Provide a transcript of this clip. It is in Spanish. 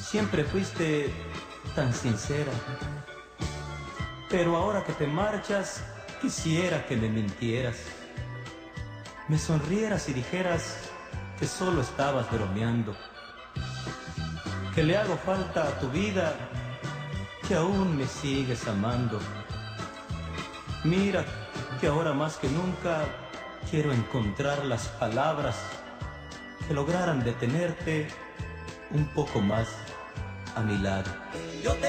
Siempre fuiste tan sincera, pero ahora que te marchas, quisiera que me mintieras, me sonrieras y dijeras que solo estabas bromeando, que le hago falta a tu vida, que aún me sigues amando. Mira que ahora más que nunca quiero encontrar las palabras que lograran detenerte un poco más a mi lado.